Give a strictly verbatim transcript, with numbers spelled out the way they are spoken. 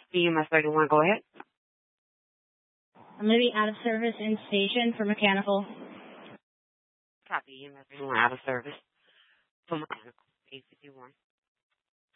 E M S thirty-one, go ahead. I'm going to be out of service in station for mechanical. Copy, E M S thirty-one out of service for mechanical, eight fifty-one.